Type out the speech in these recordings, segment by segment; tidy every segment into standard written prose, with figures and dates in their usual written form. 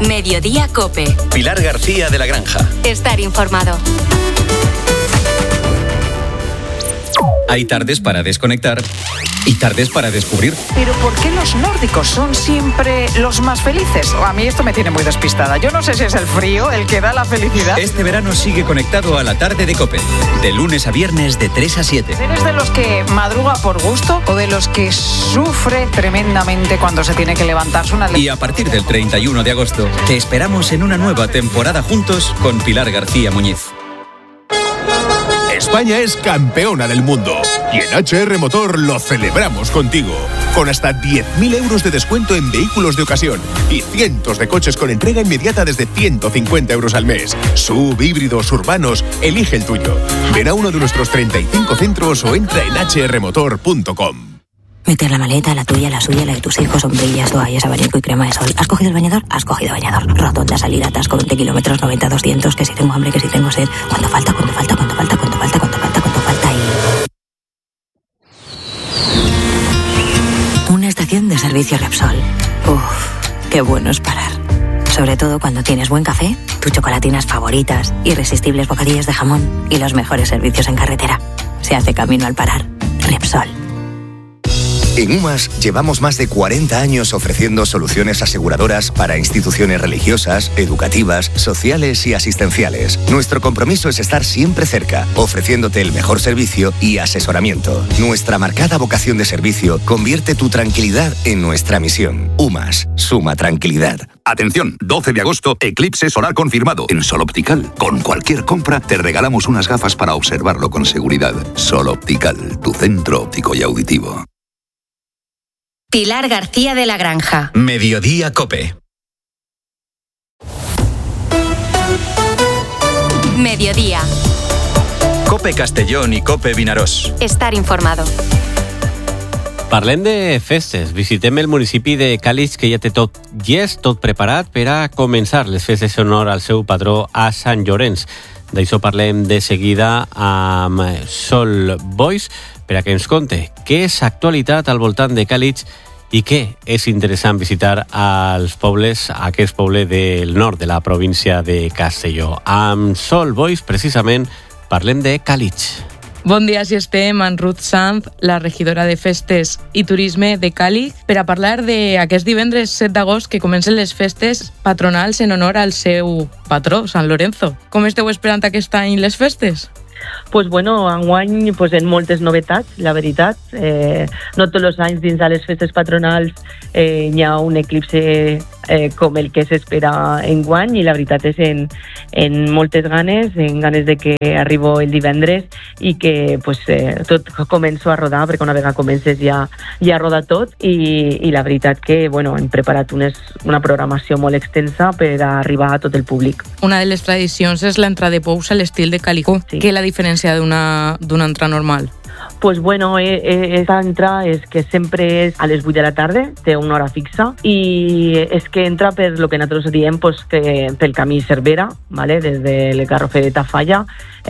Mediodía COPE. Pilar García de la Granja. Estar informado. Hay tardes para desconectar y tardes para descubrir. Pero ¿por qué los nórdicos son siempre los más felices? A mí esto me tiene muy despistada. Yo no sé si es el frío el que da la felicidad. Este verano sigue conectado a la tarde de COPE. De lunes a viernes de 3 a 7. ¿Eres de los que madruga por gusto o de los que sufre tremendamente cuando se tiene que levantarse una... Y a partir del 31 de agosto te esperamos en una nueva temporada juntos con Pilar García Muñiz. España es campeona del mundo y en HR Motor lo celebramos contigo. Con hasta 10.000 euros de descuento en vehículos de ocasión y cientos de coches con entrega inmediata desde 150 euros al mes. SUV, híbridos, urbanos, elige el tuyo. Ven a uno de nuestros 35 centros o entra en hrmotor.com. Meter la maleta, la tuya, la suya, la de tus hijos, sombrillas, toallas, abanico y crema de sol. ¿Has cogido el bañador? Has cogido bañador. Rotonda, salida, atasco, 20 kilómetros, 90, 200, que si tengo hambre, que si tengo sed. ¿Cuánto falta y... Una estación de servicio Repsol. Uf, qué bueno es parar. Sobre todo cuando tienes buen café, tus chocolatinas favoritas, irresistibles bocadillos de jamón y los mejores servicios en carretera. Se hace camino al parar. Repsol. En UMAS llevamos más de 40 años ofreciendo soluciones aseguradoras para instituciones religiosas, educativas, sociales y asistenciales. Nuestro compromiso es estar siempre cerca, ofreciéndote el mejor servicio y asesoramiento. Nuestra marcada vocación de servicio convierte tu tranquilidad en nuestra misión. UMAS, suma tranquilidad. Atención, 12 de agosto, eclipse solar confirmado en Sol Optical. Con cualquier compra te regalamos unas gafas para observarlo con seguridad. Sol Optical, tu centro óptico y auditivo. Pilar García de la Granja. Mediodía COPE. Mediodía. COPE Castellón i COPE Vinaròs. Estar informado. Parlem de festes. Visitem el municipi de Càlig, que ja té tot llest, tot preparat per a començar les festes en honor al seu patró a Sant Llorenç. D'això parlem de seguida amb Sol Boix, per a que ens conte què és actualitat al voltant de Càlig i què és interessant visitar als pobles, aquest poble del nord de la província de Castelló. Amb Sol Boix, precisament, parlem de Càlig. Bon dia, si estem amb Ruth Sanz, la regidora de Festes i Turisme de Càlig, per a parlar d'aquest divendres 7 d'agost que comencen les festes patronals en honor al seu patró, Sant Lorenzo. Com esteu esperant aquest any les festes? Pues bueno, enguany en moltes novetats, la veritat. No tots els anys dins de les festes patronals hi ha un eclipse com el que s'espera enguany, i la veritat és en moltes ganes, de que arribo el divendres i que tot començo a rodar, perquè una vegada comences ja roda tot, i la veritat que hem preparat una programació molt extensa per arribar a tot el públic. Una de les tradicions és l'entrada de pous a l'estil de Calicó. Sí. Què és la diferència d'una entrada normal? Pues bueno, esta entrada és que sempre és a les 8 de la tarda, té una hora fixa, i és que entra per lo que nosaltres diem que pel camí Cervera, ¿vale? Des del Garrofer de Tafalla,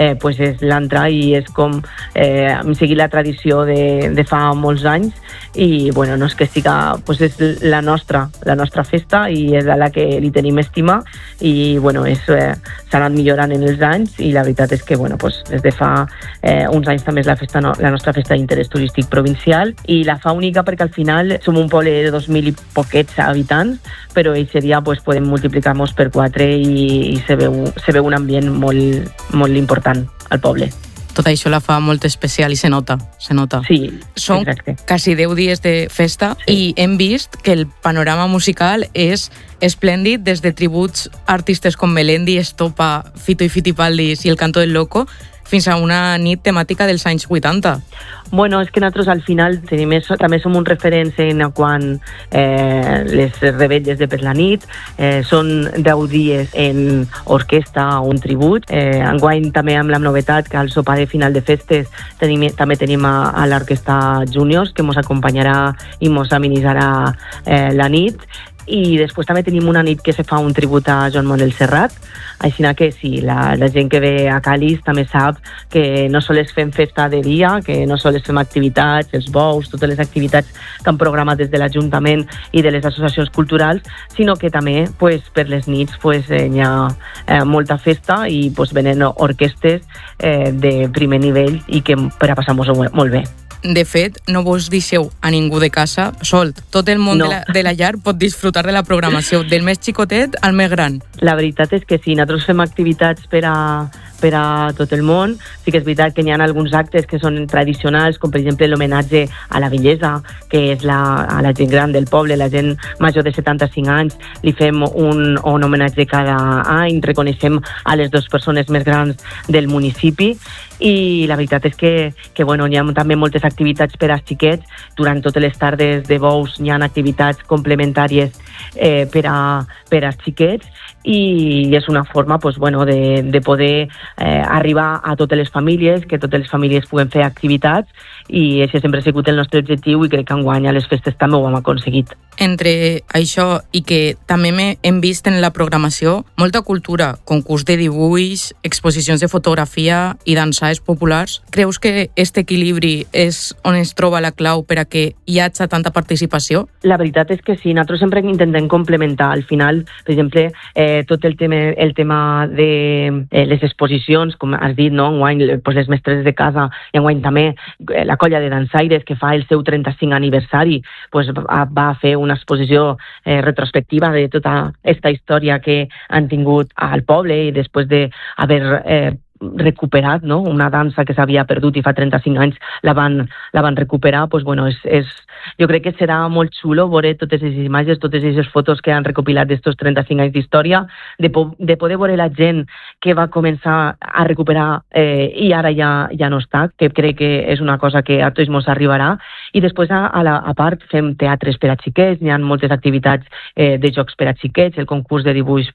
és l'entrada i és com seguir la tradició de fa molts anys, i bueno, no és que siga, és la nostra festa i és a la que li tenim estima, i bueno, s'ha anat millorant en els anys, i la veritat és que des de fa uns anys també és la nostra festa d'interès turístic provincial, i la fa única perquè al final som un poble de 2.000 i poquets habitants, però aquest dia podem multiplicar-nos per 4 i se veu un ambient molt important al poble. Tot això la fa molt especial i se nota. Sí, són exacte. Quasi 10 dies de festa, sí. I hem vist que el panorama musical és esplèndid, des de tributs a artistes com Melendi, Estopa, Fito i Fitipaldis i El Canto del Loco, fins a una nit temàtica dels anys 80. Bueno, és que nosaltres al final també som un referents en quan les revetlles de per la nit, són 10 dies en orquestra o un tribut. Enguany també amb la novetat que al sopar de final de festes també tenim a l'Orquestra Juniors, que ens acompanyarà i ens amenitzarà la nit. i després també tenim una nit que se fa un tribut a Joan Manuel Serrat, així que sí, la gent que ve a Càlig també sap que no sols fem festa de dia, que no sols fem activitats, els bous, totes les activitats que han programat des de l'Ajuntament i de les associacions culturals, sinó que també per les nits hi ha molta festa i venen orquestes de primer nivell i que per a passar-nos-ho molt bé. De fet, no vos deixeu a ningú de casa solt. Tot el món de la llar pot disfrutar de la programació, del més xicotet al més gran. La veritat és que sí, nosaltres fem activitats per a tot el món. Sí que és veritat que hi ha alguns actes que són tradicionals, com per exemple l'homenatge a la vellesa, que és a la gent gran del poble, la gent major de 75 anys, li fem un homenatge cada any, reconeixem a les 2 persones més grans del municipi, i la veritat és que hi ha també moltes activitats per als xiquets. Durant totes les tardes de bous hi ha activitats complementàries per als xiquets, i és una forma de poder arribar a totes les famílies, que totes les famílies puguen fer activitats, i això sempre ha sigut el nostre objectiu i crec que enguany a les festes també ho hem aconseguit. Entre això i que també hem vist en la programació molta cultura, concurs de dibuix, exposicions de fotografia i dansades populars. Creus que aquest equilibri és on es troba la clau per a que hi hagi tanta participació? La veritat és que sí, nosaltres sempre intentem complementar. Al final, per exemple, tot el tema de les exposicions, com has dit, no? Enguany les mestres de casa, i enguany també la colla de dansaires, que fa el seu 35 aniversari, va fer una exposició retrospectiva de tota aquesta història que han tingut al poble, i després d'haver recuperat, no? Una dansa que s'havia perdut i fa 35 anys la van recuperar. Jo crec que serà molt xulo veure totes aquestes imatges, totes aquestes fotos que han recopilat d'estos 35 anys d'història, de poder veure la gent que va començar a recuperar i ara ja no està, que crec que és una cosa que a tots ens arribarà. I després, a part, fem teatres per a xiquets, hi ha moltes activitats de jocs per a xiquets, el concurs de dibuix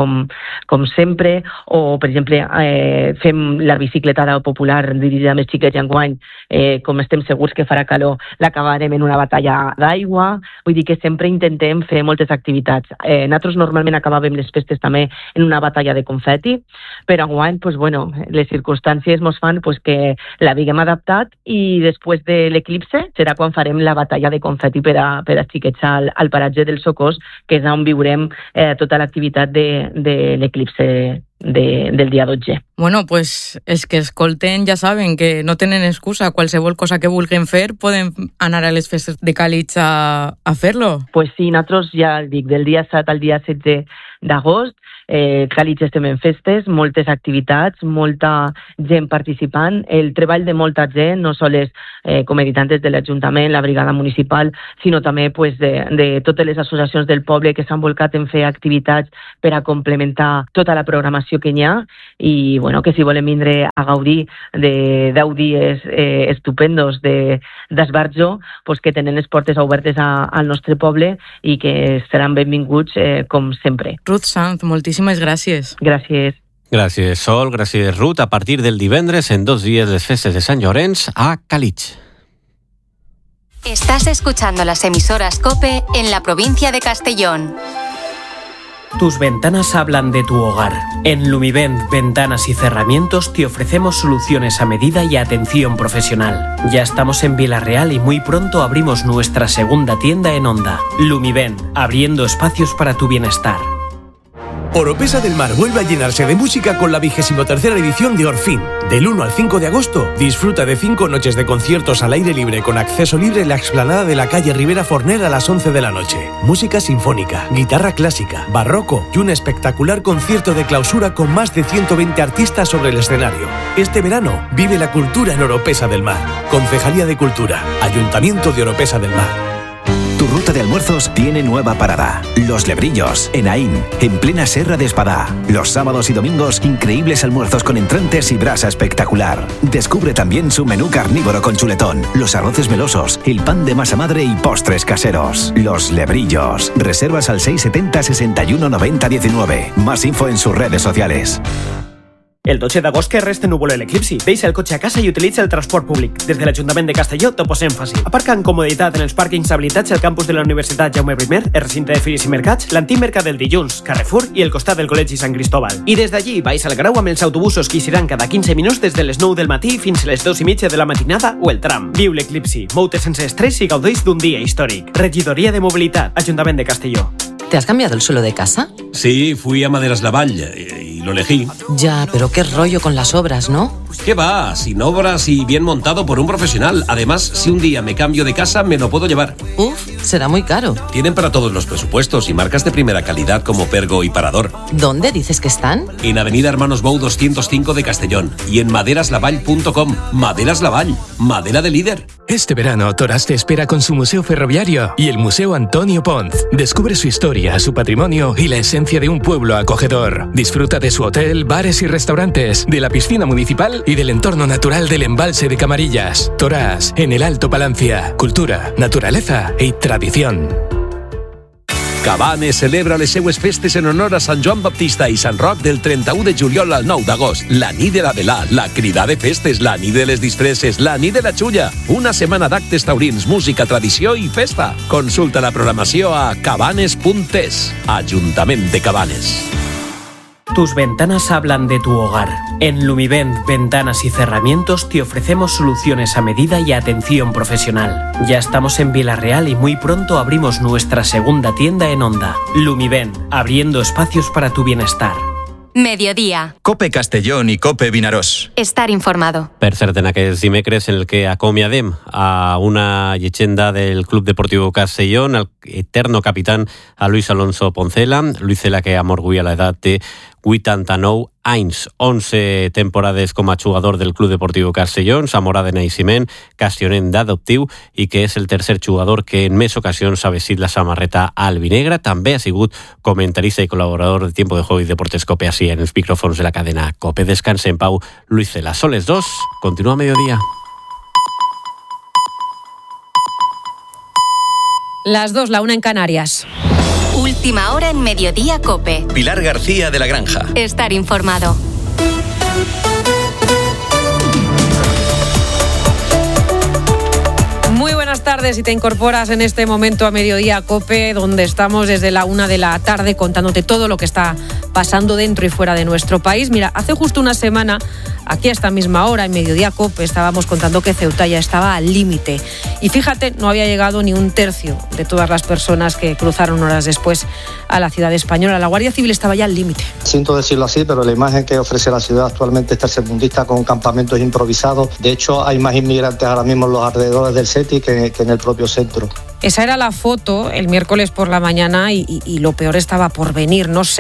com sempre, o per exemple fem la bicicletada popular dirigida a més xiquets, i enguany, com estem segurs que farà calor, l'acabarem en una batalla d'aigua. Vull dir que sempre intentem fer moltes activitats. Nosaltres normalment acabàvem les festes també en una batalla de confeti, però enguany les circumstàncies ens fan que l'havíem adaptat, i després de l'eclipse serà quan farem la batalla de confeti per a xiquets al paratge del Socors, que és on viurem tota l'activitat de l'eclipse del dia 12. Bueno, els que escolten ja saben que no tenen excusa. Qualsevol cosa que vulguin fer poden anar a les festes de Càlig a fer-lo. Pues sí, nosaltres ja dic, del dia 7 al dia 16 d'agost, Càlig estem en festes, moltes activitats, molta gent participant, el treball de molta gent, no sols com he dit antes de l'Ajuntament, la brigada municipal, sinó també de totes les associacions del poble que s'han volcat en fer activitats per a complementar tota la programació que hi ha, i que si volem vindre a gaudir de 10 dies estupendos d'esbarjo, que tenen les portes obertes al nostre poble i que seran benvinguts com sempre. Ruth Sanz, moltíssimes gràcies. Gràcies. Gràcies, Sol, gràcies, Ruth. A partir del divendres, en 2 dies, les festes de Sant Llorenç a Càlig. Estás escuchando las emisoras COPE en la provincia de Castellón. Tus ventanas hablan de tu hogar. En Lumivent Ventanas y Cerramientos te ofrecemos soluciones a medida y atención profesional. Ya estamos en Villarreal y muy pronto abrimos nuestra segunda tienda en Onda. Lumivent, abriendo espacios para tu bienestar. Oropesa del Mar vuelve a llenarse de música con la 23ª edición de Orfín. Del 1 al 5 de agosto, disfruta de 5 noches de conciertos al aire libre con acceso libre en la explanada de la calle Rivera Forner a las 11 de la noche. Música sinfónica, guitarra clásica, barroco y un espectacular concierto de clausura con más de 120 artistas sobre el escenario. Este verano, vive la cultura en Oropesa del Mar. Concejalía de Cultura, Ayuntamiento de Oropesa del Mar. Tu ruta de almuerzos tiene nueva parada. Los Lebrillos, en Aín, en plena Serra de Espadá. Los sábados y domingos, increíbles almuerzos con entrantes y brasa espectacular. Descubre también su menú carnívoro con chuletón, los arroces melosos, el pan de masa madre y postres caseros. Los Lebrillos. Reservas al 670 61 90 19. Más info en sus redes sociales. El 12 d'agost que res te núvol l'eclipsi. Deixa el cotxe a casa i utilitza el transport públic. Des de l'Ajuntament de Castelló t'ho posem fàcil. Aparca amb comoditat en els pàrquings habilitats al campus de la Universitat Jaume I, el recinte de Fires i Mercats, l'antic mercat del Dilluns, Carrefour i el costat del Col·legi Sant Cristóbal. I des d'allí vais al Grau amb els autobusos que hi seran cada 15 minuts des de les 9 del matí fins a les 2:30 de la matinada o el tram. Viu l'eclipsi, mou-te sense estrès i gaudeix d'un dia històric. Regidoria de Mobilitat, Ajuntament de Castelló. ¿Te has cambiado el suelo de casa? Sí, fui a Maderas Lavall y lo elegí. Ya, pero qué rollo con las obras, ¿no? ¿Qué va? Sin obras y bien montado por un profesional. Además, si un día me cambio de casa, me lo puedo llevar. Uf, será muy caro. Tienen para todos los presupuestos y marcas de primera calidad como Pergo y Parador. ¿Dónde dices que están? En Avenida Hermanos Bou 205 de Castellón y en maderaslavall.com. Maderas Lavall, madera de líder. Este verano, Torás te espera con su museo ferroviario y el Museo Antonio Ponz. Descubre su historia, su patrimonio y la esencia de un pueblo acogedor. Disfruta de su hotel, bares y restaurantes, de la piscina municipal y del entorno natural del embalse de Camarillas. Torás, en el Alto Palancia. Cultura, naturaleza y tradición. Cabanes celebra les seues festes en honor a Sant Joan Baptista i Sant Roc del 31 de juliol al 9 d'agost. La nit de la velà, la cridà de festes, la nit de les disfresses, la nit de la xulla. Una setmana d'actes taurins, música, tradició i festa. Consulta la programació a cabanes.es. Ajuntament de Cabanes. Tus ventanas hablan de tu hogar. En Lumivent Ventanas y Cerramientos te ofrecemos soluciones a medida y atención profesional. Ya estamos en Villarreal y muy pronto abrimos nuestra segunda tienda en Onda. Lumivent, abriendo espacios para tu bienestar. Mediodía. Cope Castellón y Cope Vinaròs. Estar informado. Per cert, en aquest dimecres en el que acomiadem a una llegenda del Club Deportiu Castellón, el eterno capitán a Luis Alonso Poncela. Luis Cela, que ha mort avui a l'edat de 89 anys, 11 temporades com a jugador del Club Deportiu Castellón, Zamora de naixement, castionent d'adoptiu i que és el tercer jugador que en més ocasions ha vestit la samarreta albinegra. També ha sigut comentarista i col·laborador de Tiempo de Juego i Deportes Cope, així en els micròfons de la cadena Cope. Descanse en pau, Luis Cela. Són les 2, continua a mediodía. Las 2, la 1 en Canarias. Última hora en Mediodía Cope. Pilar García de la Granja. Estar informado. Muy buenas tardes, si te incorporas en este momento a Mediodía Cope, donde estamos desde la 1 de la tarde contándote todo lo que está pasando dentro y fuera de nuestro país. Mira, hace justo una semana, aquí a esta misma hora, en Mediodía Cope, estábamos contando que Ceuta ya estaba al límite. Y fíjate, no había llegado ni un tercio de todas las personas que cruzaron horas después a la ciudad española. La Guardia Civil estaba ya al límite. Siento decirlo así, pero la imagen que ofrece la ciudad actualmente es tercermundista, con campamentos improvisados. De hecho, hay más inmigrantes ahora mismo en los alrededores del SETI que en el propio centro. Esa era la foto el miércoles por la mañana y lo peor estaba por venir, ¿no?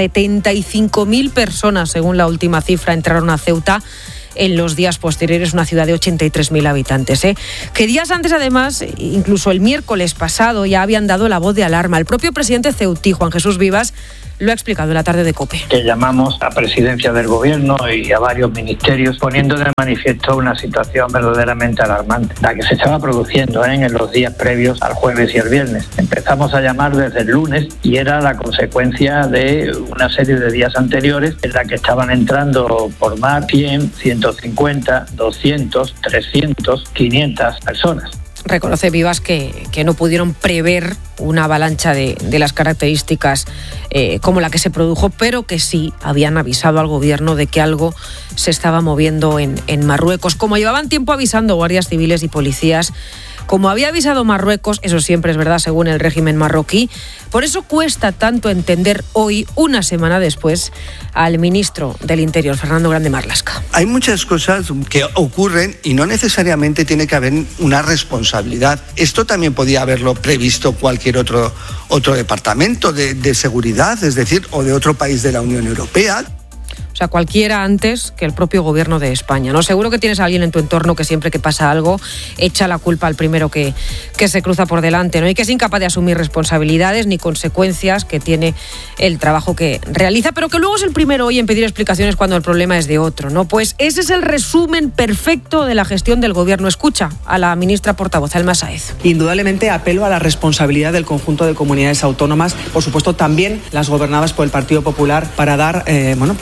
75.000 personas, según la última cifra, entraron a Ceuta en los días posteriores, una ciudad de 83.000 habitantes. Que días antes, además, incluso el miércoles pasado, ya habían dado la voz de alarma. El propio presidente ceutí, Juan Jesús Vivas, lo ha explicado en la tarde de COPE. Que llamamos a presidencia del gobierno y a varios ministerios poniendo de manifiesto una situación verdaderamente alarmante, la que se estaba produciendo en los días previos al jueves y el viernes. Empezamos a llamar desde el lunes y era la consecuencia de una serie de días anteriores en la que estaban entrando por mar 100, 150, 200, 300, 500 personas. Reconoce Vivas que no pudieron prever una avalancha de las características como la que se produjo, pero que sí habían avisado al gobierno de que algo se estaba moviendo en Marruecos. Como llevaban tiempo avisando guardias civiles y policías, como había avisado Marruecos, eso siempre es verdad según el régimen marroquí, por eso cuesta tanto entender hoy, una semana después, al ministro del Interior, Fernando Grande Marlaska. Hay muchas cosas que ocurren y no necesariamente tiene que haber una responsabilidad. Esto también podía haberlo previsto cualquier otro departamento de seguridad, es decir, o de otro país de la Unión Europea. O sea, cualquiera antes que el propio gobierno de España, ¿no? Seguro que tienes a alguien en tu entorno que siempre que pasa algo echa la culpa al primero que se cruza por delante, ¿no? Y que es incapaz de asumir responsabilidades ni consecuencias que tiene el trabajo que realiza, pero que luego es el primero hoy en pedir explicaciones cuando el problema es de otro, ¿no? Pues ese es el resumen perfecto de la gestión del gobierno. Escucha a la ministra portavoz, Alma Sáez. Indudablemente apelo a la responsabilidad del conjunto de comunidades autónomas, por supuesto también las gobernadas por el Partido Popular, para dar atención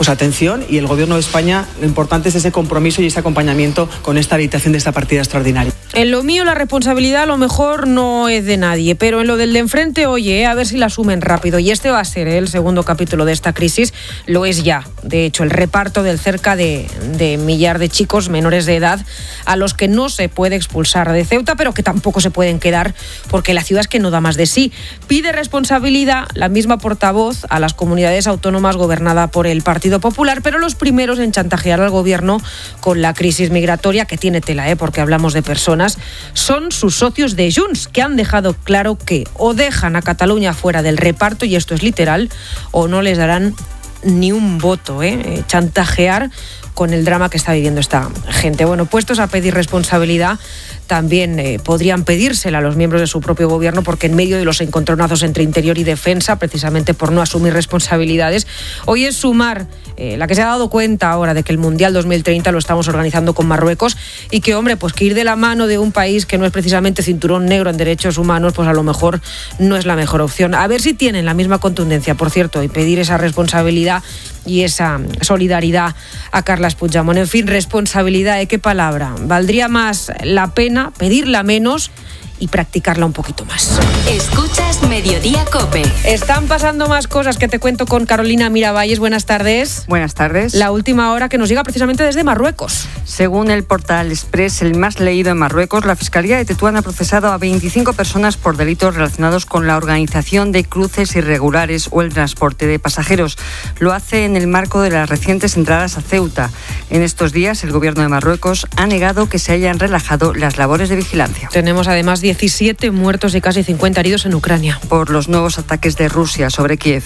gestión, y el Gobierno de España, lo importante es ese compromiso y ese acompañamiento con esta habilitación de esta partida extraordinaria. En lo mío la responsabilidad a lo mejor no es de nadie, pero en lo del de enfrente, oye, a ver si la asumen rápido. Y este va a ser el segundo capítulo de esta crisis, lo es ya. De hecho, el reparto del cerca de millar de chicos menores de edad a los que no se puede expulsar de Ceuta, pero que tampoco se pueden quedar porque la ciudad es que no da más de sí. Pide responsabilidad la misma portavoz a las comunidades autónomas gobernadas por el Partido Popular, pero los primeros en chantajear al gobierno con la crisis migratoria, que tiene tela, porque hablamos de personas, son sus socios de Junts, que han dejado claro que o dejan a Cataluña fuera del reparto, y esto es literal, o no les darán ni un voto. Chantajear con el drama que está viviendo esta gente. Bueno, puestos a pedir responsabilidad, también podrían pedírsela a los miembros de su propio gobierno, porque en medio de los encontronazos entre Interior y Defensa, precisamente por no asumir responsabilidades, hoy es Sumar la que se ha dado cuenta ahora de que el Mundial 2030 lo estamos organizando con Marruecos, y que, hombre, pues que ir de la mano de un país que no es precisamente cinturón negro en derechos humanos, pues a lo mejor no es la mejor opción. A ver si tienen la misma contundencia, por cierto, y pedir esa responsabilidad y esa solidaridad a Carles Puigdemont. En fin, responsabilidad, ¿qué palabra? Valdría más la pena pedirla menos y practicarla un poquito más. Escuchas Mediodía COPE. Están pasando más cosas que te cuento con Carolina Miravalles. Buenas tardes. Buenas tardes. La última hora que nos llega precisamente desde Marruecos. Según el portal Express, el más leído en Marruecos, la Fiscalía de Tetuán ha procesado a 25 personas por delitos relacionados con la organización de cruces irregulares o el transporte de pasajeros. Lo hace en el marco de las recientes entradas a Ceuta. En estos días, el gobierno de Marruecos ha negado que se hayan relajado las labores de vigilancia. Tenemos además 17 muertos y casi 50 heridos en Ucrania por los nuevos ataques de Rusia sobre Kiev.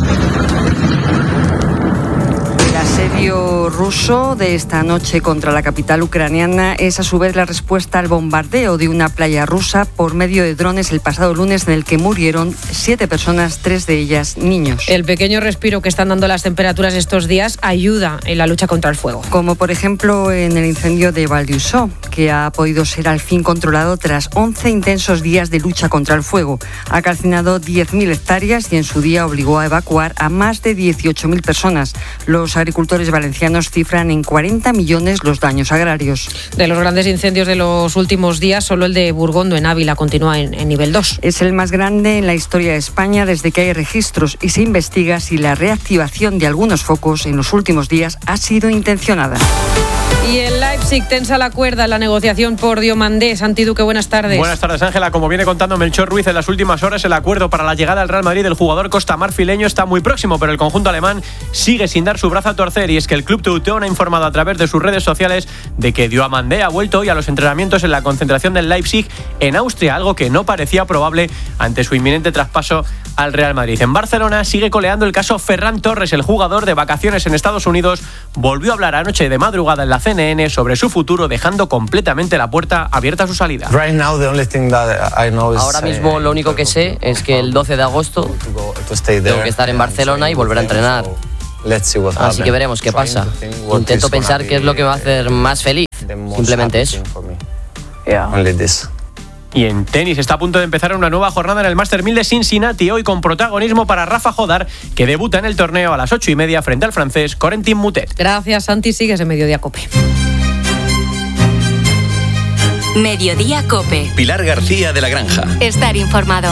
El asedio ruso de esta noche contra la capital ucraniana es a su vez la respuesta al bombardeo de una playa rusa por medio de drones el pasado lunes, en el que murieron 7 personas, 3 de ellas niños. El pequeño respiro que están dando las temperaturas estos días ayuda en la lucha contra el fuego. Como por ejemplo en el incendio de Valdiusó, que ha podido ser al fin controlado tras 11 intensos días de lucha contra el fuego. Ha calcinado 10.000 hectáreas y en su día obligó a evacuar a más de 18.000 personas. Los agricultores valencianos cifran en 40 millones los daños agrarios. De los grandes incendios de los últimos días, solo el de Burgondo en Ávila continúa en nivel 2. Es el más grande en la historia de España desde que hay registros, y se investiga si la reactivación de algunos focos en los últimos días ha sido intencionada. Y el Leipzig tensa la cuerda en la negociación por Diomandé. Santi Duque, buenas tardes. Buenas tardes, Ángela. Como viene contando Melchor Ruiz en las últimas horas, el acuerdo para la llegada al Real Madrid del jugador costamarfileño está muy próximo, pero el conjunto alemán sigue sin dar su brazo a torcer, y es que el club teutón ha informado a través de sus redes sociales de que Diomandé ha vuelto hoy a los entrenamientos en la concentración del Leipzig en Austria, algo que no parecía probable ante su inminente traspaso al Real Madrid. En Barcelona sigue coleando el caso Ferran Torres. El jugador, de vacaciones en Estados Unidos, volvió a hablar anoche de madrugada en la CNN sobre su futuro, dejando completamente la puerta abierta a su salida. Ahora mismo lo único que sé es que el 12 de agosto tengo que estar en Barcelona y volver a entrenar. Así que veremos qué pasa. Intento pensar qué es lo que me va a hacer más feliz. Simplemente eso. Y en tenis está a punto de empezar una nueva jornada en el Master 1000 de Cincinnati, hoy con protagonismo para Rafa Jodar, que debuta en el torneo a las 8:30 frente al francés Corentin Moutet. Gracias, Santi. Sigues en Mediodía COPE. Mediodía COPE. Pilar García de la Granja. Estar informado.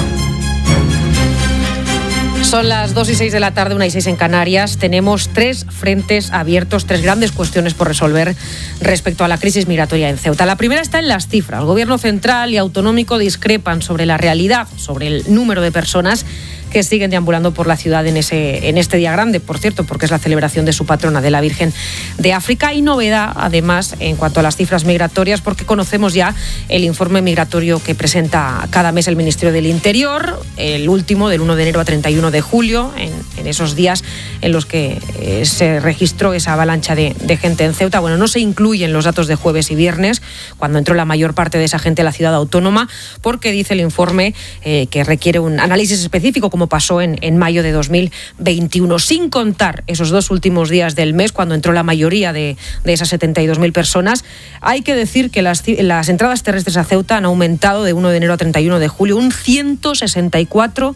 Son las 2:06 de la tarde, 1:06 en Canarias. Tenemos 3 frentes abiertos, 3 grandes cuestiones por resolver respecto a la crisis migratoria en Ceuta. La primera está en las cifras. El gobierno central y autonómico discrepan sobre la realidad, sobre el número de personas que siguen deambulando por la ciudad en este día grande, por cierto, porque es la celebración de su patrona, de la Virgen de África. Hay novedad, además, en cuanto a las cifras migratorias, porque conocemos ya el informe migratorio que presenta cada mes el Ministerio del Interior, el último, del 1 de enero a 31 de julio, en esos días en los que se registró esa avalancha de gente en Ceuta. Bueno, no se incluyen los datos de jueves y viernes, cuando entró la mayor parte de esa gente a la ciudad autónoma, porque dice el informe que requiere un análisis específico, como pasó en mayo de 2021, sin contar esos 2 últimos días del mes, cuando entró la mayoría de esas 72.000 personas. Hay que decir que las entradas terrestres a Ceuta han aumentado de 1 de enero a 31 de julio un 164%.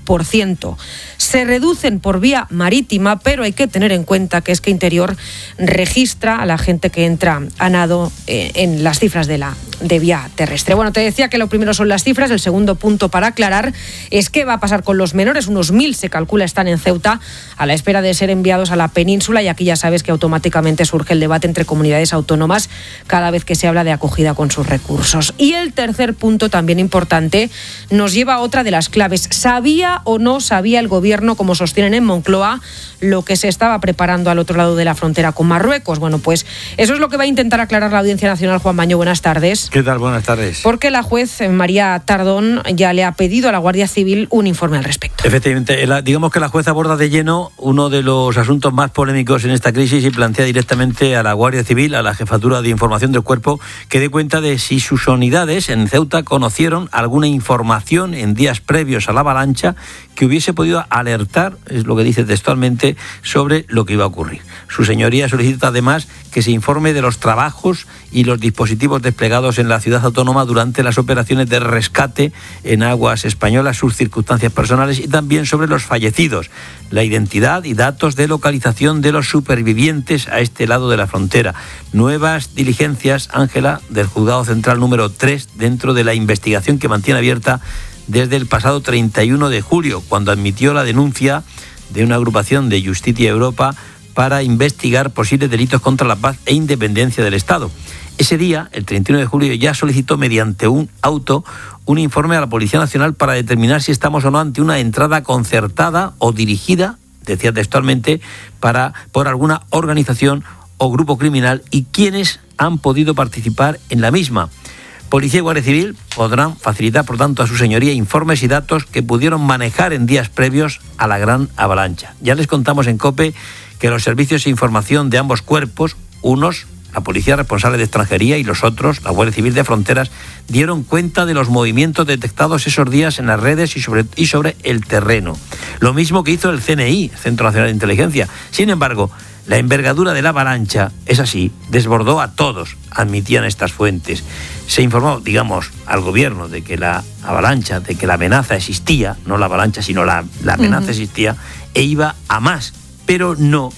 10%. Se reducen por vía marítima, pero hay que tener en cuenta que es que Interior registra a la gente que entra a nado en las cifras de vía terrestre. Bueno, te decía que lo primero son las cifras. El segundo punto para aclarar es qué va a pasar con los menores. Unos 1.000 se calcula están en Ceuta a la espera de ser enviados a la península, y aquí ya sabes que automáticamente surge el debate entre comunidades autónomas cada vez que se habla de acogida con sus recursos. Y el tercer punto, también importante, nos lleva a otra de las claves. ¿Sabía o no sabía el gobierno, como sostienen en Moncloa, lo que se estaba preparando al otro lado de la frontera con Marruecos? Bueno, pues eso es lo que va a intentar aclarar la Audiencia Nacional. Juan Baño, buenas tardes. ¿Qué tal? Buenas tardes. Porque la juez María Tardón ya le ha pedido a la Guardia Civil un informe al respecto. Efectivamente, digamos que la juez aborda de lleno uno de los asuntos más polémicos en esta crisis y plantea directamente a la Guardia Civil, a la Jefatura de Información del Cuerpo, que dé cuenta de si sus unidades en Ceuta conocieron alguna información en días previos a la avalancha que hubiese podido alertar, es lo que dice textualmente, sobre lo que iba a ocurrir. Su señoría solicita además que se informe de los trabajos y los dispositivos desplegados en la ciudad autónoma durante las operaciones de rescate en aguas españolas, sus circunstancias personales y también sobre los fallecidos, la identidad y datos de localización de los supervivientes a este lado de la frontera. Nuevas diligencias, Ángela, del Juzgado Central número 3 dentro de la investigación que mantiene abierta desde el pasado 31 de julio, cuando admitió la denuncia de una agrupación de Justicia Europa para investigar posibles delitos contra la paz e independencia del Estado. Ese día, el 31 de julio, ya solicitó mediante un auto un informe a la Policía Nacional para determinar si estamos o no ante una entrada concertada o dirigida, decía textualmente, por alguna organización o grupo criminal y quiénes han podido participar en la misma. Policía y Guardia Civil podrán facilitar, por tanto, a su señoría informes y datos que pudieron manejar en días previos a la gran avalancha. Ya les contamos en COPE que los servicios de información de ambos cuerpos, unos, la Policía Responsable de Extranjería, y los otros, la Guardia Civil de Fronteras, dieron cuenta de los movimientos detectados esos días en las redes y sobre el terreno. Lo mismo que hizo el CNI, Centro Nacional de Inteligencia. Sin embargo, la envergadura de la avalancha, es así, desbordó a todos, admitían estas fuentes. Se informó, digamos, al gobierno de que la avalancha, de que la amenaza existía, no la avalancha, sino la amenaza existía, e iba a más, pero no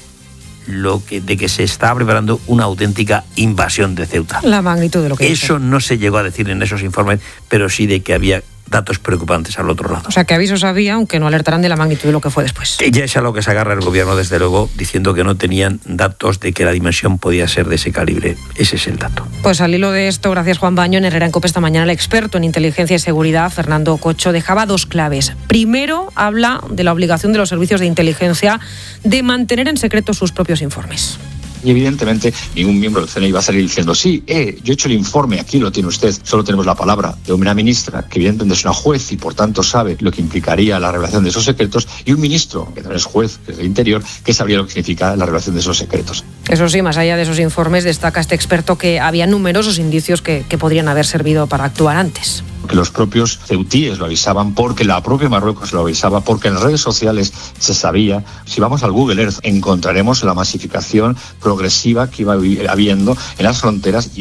de que se estaba preparando una auténtica invasión de Ceuta. La magnitud de lo que eso no se llegó a decir en esos informes, pero sí de que había datos preocupantes al otro lado. O sea, que avisos había, aunque no alertarán de la magnitud de lo que fue después. Ya es a lo que se agarra el gobierno, desde luego, diciendo que no tenían datos de que la dimensión podía ser de ese calibre. Ese es el dato. Pues al hilo de esto, gracias Juan Baño, en Herrera en COPE esta mañana, el experto en inteligencia y seguridad, Fernando Cocho, dejaba dos claves. Primero, habla de la obligación de los servicios de inteligencia de mantener en secreto sus propios informes. Y evidentemente ningún miembro del CNI va a salir diciendo sí, yo he hecho el informe, aquí lo tiene usted. Solo tenemos la palabra de una ministra, que evidentemente es una juez y por tanto sabe lo que implicaría la revelación de esos secretos, y un ministro, que también es juez, que es del Interior, que sabría lo que significa la revelación de esos secretos. Eso sí, más allá de esos informes, destaca este experto que había numerosos indicios que podrían haber servido para actuar antes. Que los propios ceutíes lo avisaban, porque la propia Marruecos lo avisaba, porque en las redes sociales se sabía. Si vamos al Google Earth encontraremos la masificación progresiva que iba habiendo en las fronteras.